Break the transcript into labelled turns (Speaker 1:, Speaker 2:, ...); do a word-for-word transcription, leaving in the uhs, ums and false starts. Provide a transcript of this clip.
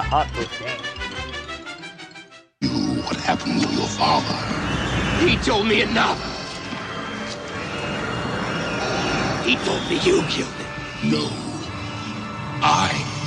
Speaker 1: hot to say.
Speaker 2: You, what happened to your father?
Speaker 3: He told me enough. He told me you killed him.
Speaker 2: No. I